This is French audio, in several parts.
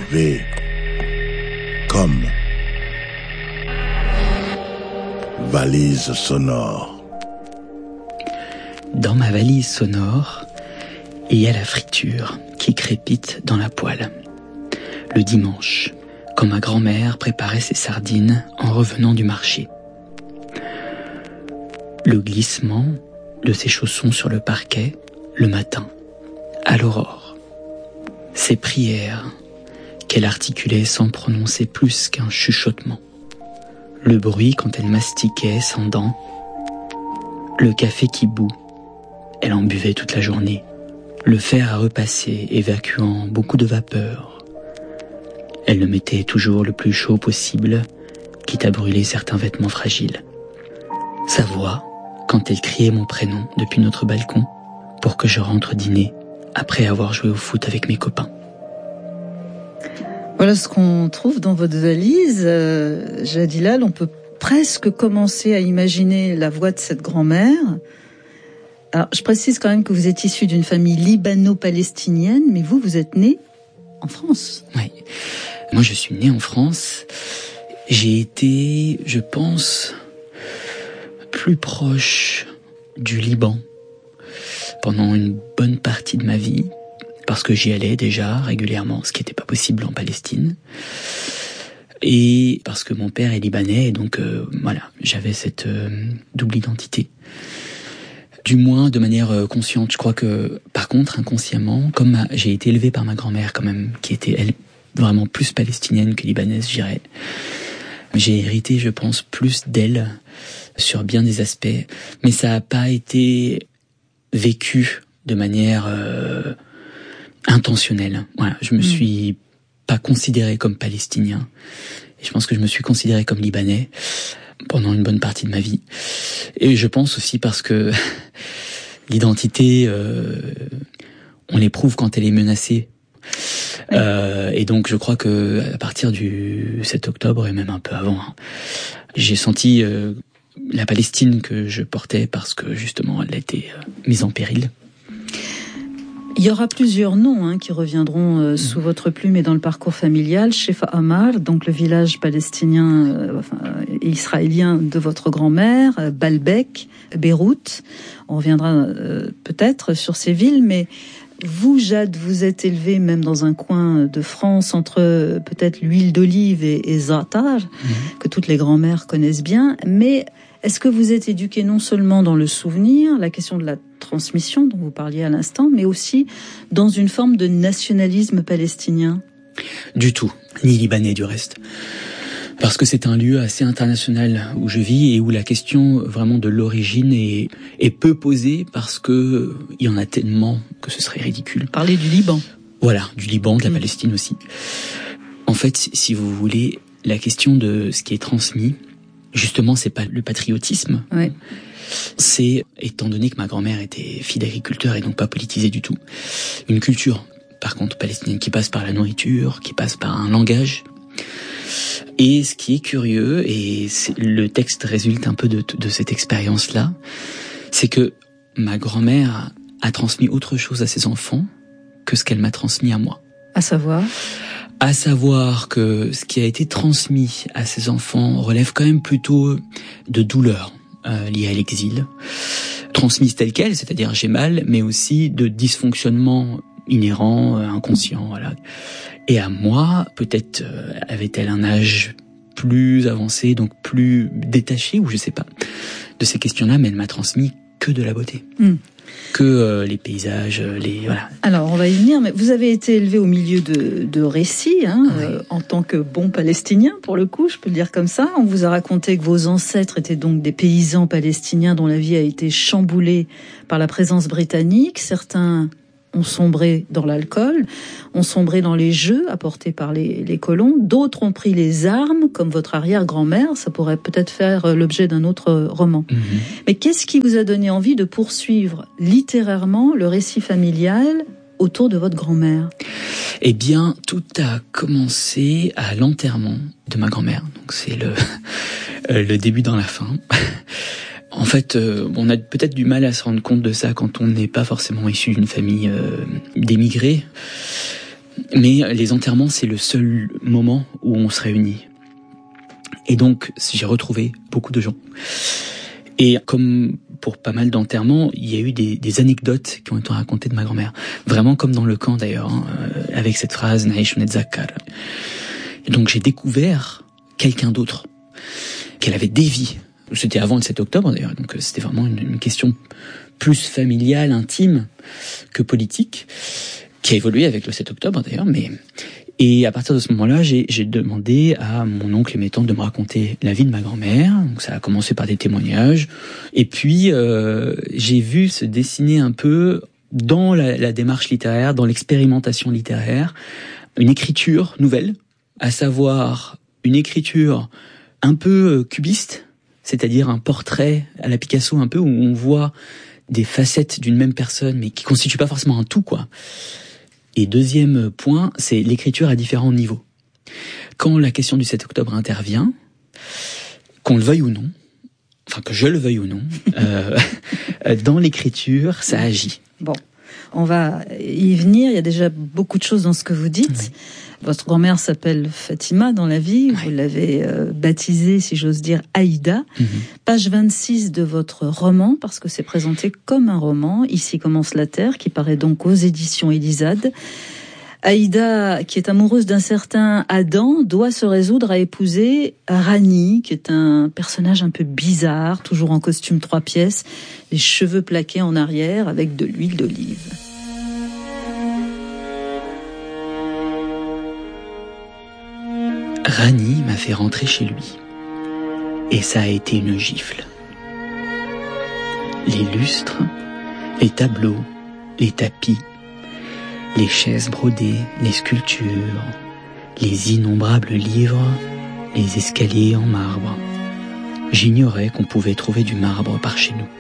V comme valise sonore. Dans ma valise sonore, il y a la friture qui crépite dans la poêle. Le dimanche, quand ma grand-mère préparait ses sardines en revenant du marché. Le glissement de ses chaussons sur le parquet le matin, à l'aurore. Ses prières qu'elle articulait sans prononcer plus qu'un chuchotement. Le bruit quand elle mastiquait sans dents. Le café qui bout. Elle en buvait toute la journée. Le fer à repasser, évacuant beaucoup de vapeur. Elle le mettait toujours le plus chaud possible, quitte à brûler certains vêtements fragiles. Sa voix, quand elle criait mon prénom depuis notre balcon, pour que je rentre dîner, après avoir joué au foot avec mes copains. Voilà ce qu'on trouve dans votre valise. Jadilal, on peut presque commencer à imaginer la voix de cette grand-mère. Alors, je précise quand même que vous êtes issu d'une famille libano-palestinienne, mais vous êtes né en France. Oui. Moi, je suis né en France. J'ai été, je pense, plus proche du Liban pendant une bonne partie de ma vie, parce que j'y allais déjà régulièrement, ce qui n'était pas possible en Palestine. Et parce que mon père est libanais, et donc voilà, j'avais cette double identité. Du moins de manière consciente. Je crois que, par contre, inconsciemment, comme j'ai été élevé par ma grand-mère quand même, qui était, elle, vraiment plus palestinienne que libanaise, je dirais. J'ai hérité, je pense, plus d'elle sur bien des aspects. Mais ça n'a pas été vécu de manière intentionnelle. Voilà, je me suis pas considéré comme palestinien. Et je pense que je me suis considéré comme libanais pendant une bonne partie de ma vie. Et je pense aussi parce que l'identité, on l'éprouve quand elle est menacée. Oui. Et donc je crois que à partir du 7 octobre et même un peu avant, j'ai senti la Palestine que je portais parce que justement elle a été mise en péril. Il y aura plusieurs noms qui reviendront sous votre plume et dans le parcours familial. Shefa Amar, donc le village palestinien israélien de votre grand-mère, Baalbek, Beyrouth. On reviendra peut-être sur ces villes, mais vous, Jade, vous êtes élevée même dans un coin de France entre peut-être l'huile d'olive et za'atar, que toutes les grand-mères connaissent bien, mais est-ce que vous êtes éduquée non seulement dans le souvenir, la question de la transmission dont vous parliez à l'instant, mais aussi dans une forme de nationalisme palestinien ? Du tout, ni libanais du reste. Parce que c'est un lieu assez international où je vis et où la question vraiment de l'origine est peu posée parce que il y en a tellement que ce serait ridicule. Parler du Liban. Voilà, du Liban, de la Palestine aussi. En fait, si vous voulez, la question de ce qui est transmis, justement, c'est pas le patriotisme. Ouais. C'est, étant donné que ma grand-mère était fille d'agriculteur et donc pas politisée du tout, une culture, par contre, palestinienne qui passe par la nourriture, qui passe par un langage. Et ce qui est curieux, et le texte résulte un peu de cette expérience-là, c'est que ma grand-mère a transmis autre chose à ses enfants que ce qu'elle m'a transmis à moi. À savoir que ce qui a été transmis à ses enfants relève quand même plutôt de douleurs liées à l'exil, transmises telles quelles, c'est-à-dire j'ai mal, mais aussi de dysfonctionnements inhérents, inconscients, voilà. Et à moi, peut-être avait-elle un âge plus avancé, donc plus détaché, ou je sais pas, de ces questions-là, mais elle m'a transmis que de la beauté. Que les paysages, voilà. Alors, on va y venir, mais vous avez été élevé au milieu de récits, oui. En tant que bon palestinien, pour le coup, je peux le dire comme ça. On vous a raconté que vos ancêtres étaient donc des paysans palestiniens dont la vie a été chamboulée par la présence britannique. Certains ont sombré dans l'alcool, ont sombré dans les jeux apportés par les colons. D'autres ont pris les armes, comme votre arrière-grand-mère. Ça pourrait peut-être faire l'objet d'un autre roman. Mais qu'est-ce qui vous a donné envie de poursuivre littérairement le récit familial autour de votre grand-mère ? Eh bien, tout a commencé à l'enterrement de ma grand-mère. Donc c'est le début dans la fin. En fait, on a peut-être du mal à se rendre compte de ça quand on n'est pas forcément issu d'une famille d'émigrés. Mais les enterrements, c'est le seul moment où on se réunit. Et donc, j'ai retrouvé beaucoup de gens. Et comme pour pas mal d'enterrements, il y a eu des anecdotes qui ont été racontées de ma grand-mère. Vraiment comme dans le camp d'ailleurs, avec cette phrase « Naïch Netzakar ». Et donc j'ai découvert quelqu'un d'autre, qu'elle avait dévié. C'était avant le 7 octobre d'ailleurs, donc c'était vraiment une question plus familiale, intime que politique, qui a évolué avec le 7 octobre d'ailleurs, et à partir de ce moment-là, j'ai demandé à mon oncle et mes tantes de me raconter la vie de ma grand-mère. Donc ça a commencé par des témoignages. Et puis, j'ai vu se dessiner un peu dans la démarche littéraire, dans l'expérimentation littéraire, une écriture nouvelle, à savoir une écriture un peu cubiste, c'est-à-dire un portrait à la Picasso un peu, où on voit des facettes d'une même personne, mais qui constituent pas forcément un tout, quoi. Et deuxième point, c'est l'écriture à différents niveaux. Quand la question du 7 octobre intervient, qu'on le veuille ou non, enfin que je le veuille ou non, dans l'écriture, ça agit. Bon, on va y venir. Il y a déjà beaucoup de choses dans ce que vous dites. Oui. Votre grand-mère s'appelle Fatima dans la vie. Oui. Vous l'avez baptisée, si j'ose dire, Aïda. Page 26 de votre roman, parce que c'est présenté comme un roman. Ici commence la Terre, qui paraît donc aux éditions Elisade. Aïda, qui est amoureuse d'un certain Adam, doit se résoudre à épouser Rani, qui est un personnage un peu bizarre, toujours en costume 3 pièces, les cheveux plaqués en arrière avec de l'huile d'olive. Rani m'a fait rentrer chez lui. Et ça a été une gifle. Les lustres, les tableaux, les tapis, les chaises brodées, les sculptures, les innombrables livres, les escaliers en marbre. J'ignorais qu'on pouvait trouver du marbre par chez nous.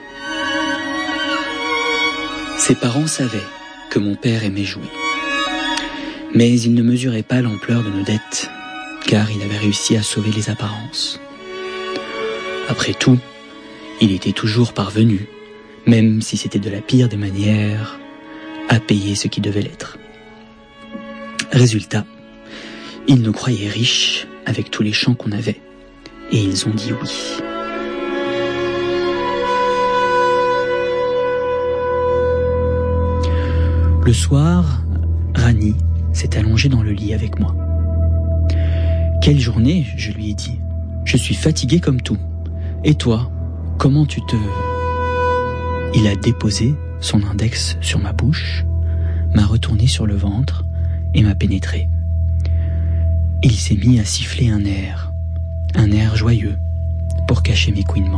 Ses parents savaient que mon père aimait jouer. Mais ils ne mesuraient pas l'ampleur de nos dettes, car il avait réussi à sauver les apparences. Après tout, il était toujours parvenu, même si c'était de la pire des manières, à payer ce qui devait l'être. Résultat, ils nous croyaient riches avec tous les champs qu'on avait, et ils ont dit oui. Le soir, Rani s'est allongée dans le lit avec moi. Quelle journée, je lui ai dit. Je suis fatigué comme tout. Et toi, comment tu te... Il a déposé son index sur ma bouche, m'a retourné sur le ventre et m'a pénétré. Il s'est mis à siffler un air joyeux, pour cacher mes couinements.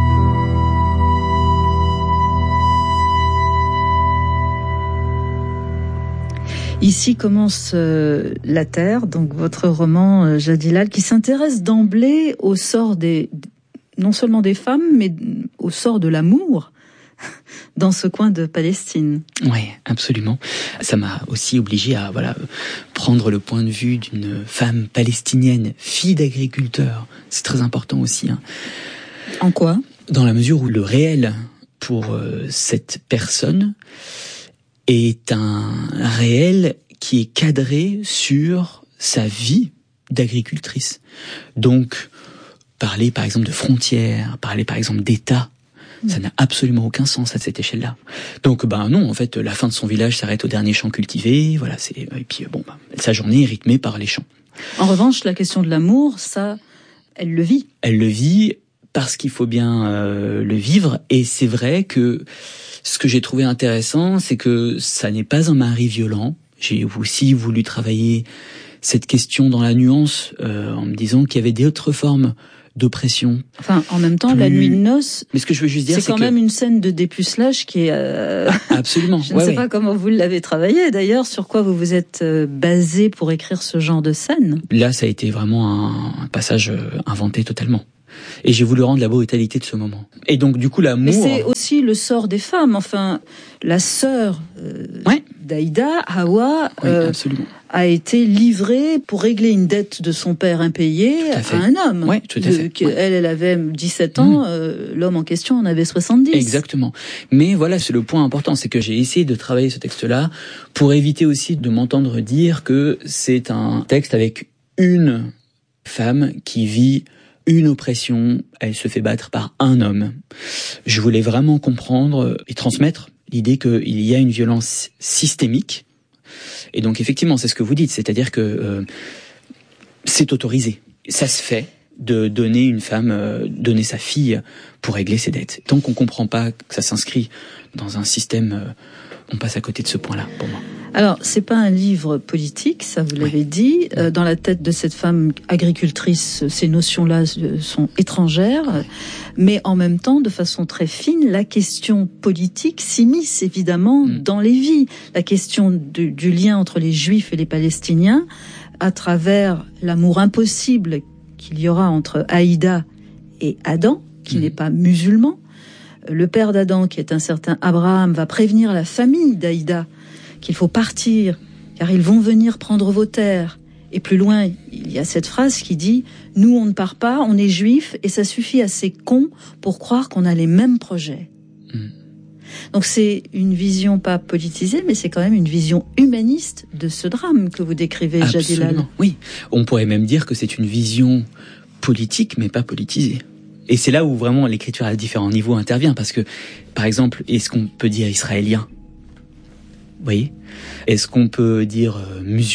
Ici commence la Terre, donc votre roman Jadilal, qui s'intéresse d'emblée au sort non seulement des femmes, mais au sort de l'amour dans ce coin de Palestine. Oui, absolument. Ça m'a aussi obligé à prendre le point de vue d'une femme palestinienne, fille d'agriculteur. C'est très important aussi. En quoi ? Dans la mesure où le réel pour cette personne est un réel qui est cadré sur sa vie d'agricultrice. Donc, parler par exemple de frontières, parler par exemple d'État, ça n'a absolument aucun sens à cette échelle-là. Donc, non, en fait, la fin de son village s'arrête au dernier champ cultivé, et puis sa journée est rythmée par les champs. En revanche, la question de l'amour, ça, elle le vit. Elle le vit parce qu'il faut bien le vivre, et c'est vrai que ce que j'ai trouvé intéressant, c'est que ça n'est pas un mari violent. J'ai aussi voulu travailler cette question dans la nuance, en me disant qu'il y avait d'autres formes d'oppression. Enfin, en même temps, la nuit de noces, mais ce que je veux juste dire, c'est quand même une scène de dépucelage qui est... Absolument. Je ne sais pas comment vous l'avez travaillé, d'ailleurs, sur quoi vous vous êtes basé pour écrire ce genre de scène. Là, ça a été vraiment un passage inventé totalement. Et j'ai voulu rendre la brutalité de ce moment. Et donc, du coup, l'amour... Mais c'est aussi le sort des femmes. Enfin, la sœur d'Aïda, Hawa, absolument. a été livrée pour régler une dette de son père impayée à un homme. Oui, tout à fait. Elle avait 17 ans, l'homme en question en avait 70. Exactement. Mais voilà, c'est le point important, c'est que j'ai essayé de travailler ce texte-là pour éviter aussi de m'entendre dire que c'est un texte avec une femme qui vit une oppression, elle se fait battre par un homme. Je voulais vraiment comprendre et transmettre l'idée qu'il y a une violence systémique. Et donc effectivement, c'est ce que vous dites, c'est-à-dire que c'est autorisé. Ça se fait de donner une femme, donner sa fille pour régler ses dettes. Tant qu'on comprend pas que ça s'inscrit dans un système, on passe à côté de ce point-là, pour moi. Alors, c'est pas un livre politique, ça vous l'avez dit. Dans la tête de cette femme agricultrice, ces notions-là sont étrangères. Mais en même temps, de façon très fine, la question politique s'immisce évidemment dans les vies. La question du lien entre les Juifs et les Palestiniens, à travers l'amour impossible qu'il y aura entre Aïda et Adam, qui n'est pas musulman. Le père d'Adam, qui est un certain Abraham, va prévenir la famille d'Aïda qu'il faut partir, car ils vont venir prendre vos terres. Et plus loin, il y a cette phrase qui dit « Nous, on ne part pas, on est juifs, et ça suffit à ces cons pour croire qu'on a les mêmes projets. » Donc c'est une vision pas politisée, mais c'est quand même une vision humaniste de ce drame que vous décrivez, Jadilal. Oui, on pourrait même dire que c'est une vision politique, mais pas politisée. Et c'est là où vraiment l'écriture à différents niveaux intervient, parce que, par exemple, est-ce qu'on peut dire israélien ? Vous voyez ? Est-ce qu'on peut dire musulman ?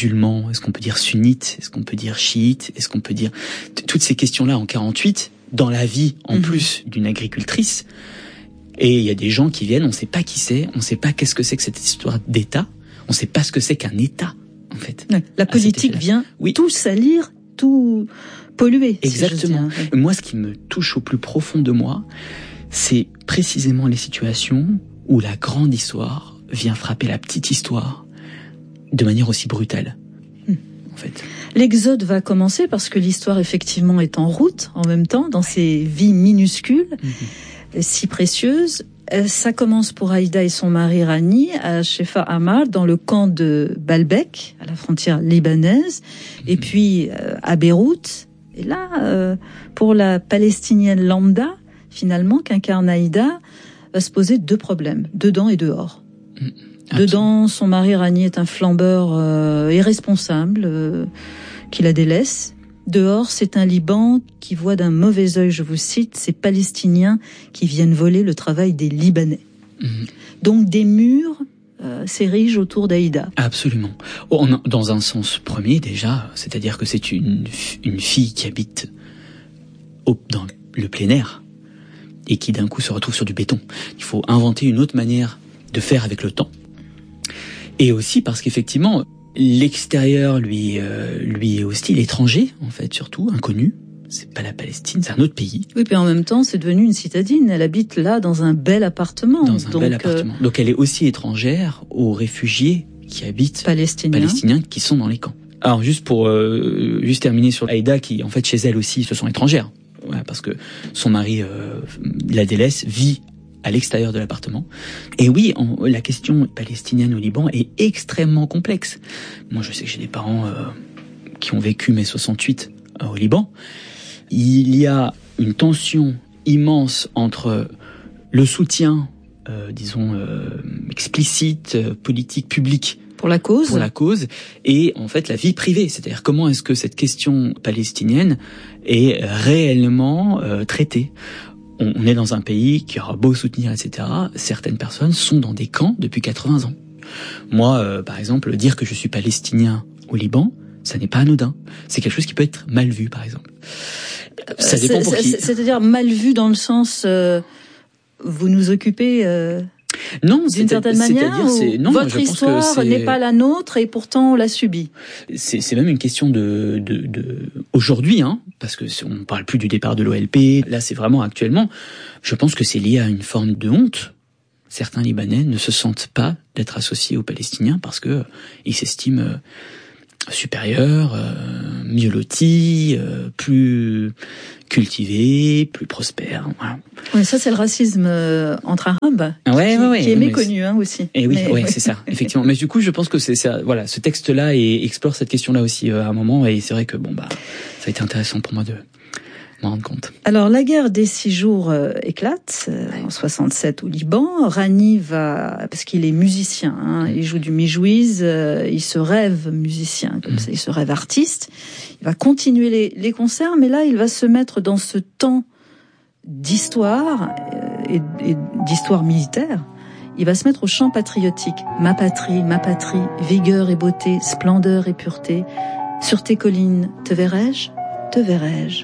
Est-ce qu'on peut dire sunnite ? Est-ce qu'on peut dire chiite ? Est-ce qu'on peut dire... Toutes ces questions-là en 48, dans la vie, en plus d'une agricultrice. Et il y a des gens qui viennent, on ne sait pas qui c'est, on ne sait pas qu'est-ce que c'est que cette histoire d'État, on ne sait pas ce que c'est qu'un État, en fait. La politique vient tout salir, tout polluer. Exactement. Si Moi, ce qui me touche au plus profond de moi, c'est précisément les situations où la grande histoire vient frapper la petite histoire de manière aussi brutale, en fait. L'exode va commencer parce que l'histoire, effectivement, est en route, en même temps, dans ces vies minuscules, si précieuses. Ça commence pour Aïda et son mari Rani à Shefa Hamar, dans le camp de Baalbek, à la frontière libanaise, et puis à Beyrouth. Et là, pour la palestinienne lambda, finalement, qu'incarne Aïda, va se poser deux problèmes, dedans et dehors. Dedans, son mari Rani est un flambeur irresponsable qui la délaisse. Dehors, c'est un Liban qui voit d'un mauvais œil, je vous cite, ces Palestiniens qui viennent voler le travail des Libanais. Donc des murs s'érigent autour d'Aïda. Absolument. Dans un sens premier déjà, c'est-à-dire que c'est une fille qui habite dans le plein air et qui d'un coup se retrouve sur du béton. Il faut inventer une autre manière de faire avec le temps. Et aussi parce qu'effectivement, l'extérieur lui est hostile, étranger en fait, surtout inconnu. C'est pas la Palestine, c'est un autre pays. Oui, puis en même temps, c'est devenu une citadine. Elle habite là dans un bel appartement. Bel appartement. Donc elle est aussi étrangère aux réfugiés qui habitent palestiniens qui sont dans les camps. Alors juste pour terminer sur Aïda, qui en fait chez elle aussi se sent étrangère, parce que son mari la délaisse, vit à l'extérieur de l'appartement. Et oui, la question palestinienne au Liban est extrêmement complexe. Moi, je sais que j'ai des parents qui ont vécu mai 68 au Liban. Il y a une tension immense entre le soutien, explicite, politique, public, pour la cause, et en fait la vie privée. C'est-à-dire comment est-ce que cette question palestinienne est réellement traitée. On est dans un pays qui aura beau soutenir, etc. Certaines personnes sont dans des camps depuis 80 ans. Moi, par exemple, dire que je suis palestinien au Liban, ça n'est pas anodin. C'est quelque chose qui peut être mal vu, par exemple. Ça dépend pour qui. C'est-à-dire mal vu dans le sens, vous nous occupez non, d'une certaine manière, ou votre histoire n'est pas la nôtre et pourtant on l'a subie. C'est même une question de aujourd'hui, parce que on parle plus du départ de l'OLP. Là, c'est vraiment actuellement. Je pense que c'est lié à une forme de honte. Certains Libanais ne se sentent pas d'être associés aux Palestiniens parce que ils s'estiment supérieurs, mieux lotis, plus cultivés, plus prospères. Voilà. Oui, ça c'est le racisme entre Arabes, qui est méconnu aussi. Et oui, c'est ça, effectivement. Mais du coup, je pense que c'est ça. Voilà, ce texte-là explore cette question-là aussi à un moment, et c'est vrai que ça a été intéressant pour moi de m'en rendre compte. Alors, la guerre des 6 jours éclate en 67 au Liban. Rani parce qu'il est musicien, il joue du mijouiz, il se rêve musicien, comme ça, il se rêve artiste. Il va continuer les concerts, mais là, il va se mettre dans ce temps d'histoire et d'histoire militaire. Il va se mettre au chant patriotique. Ma patrie, vigueur et beauté, splendeur et pureté. Sur tes collines, te verrai-je ? Te verrai-je ?